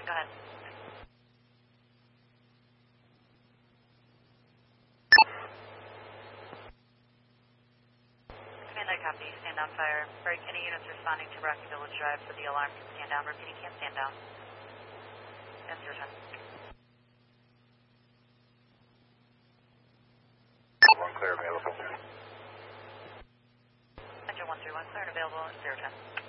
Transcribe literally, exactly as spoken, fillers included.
go ahead. Command, I copy. Stand down, fire. Break. Any units responding to Rocky Village Drive for the alarm can stand down. Repeating, can't stand down. That's your time. One clear available. Engine one three one clear and available at zero ten.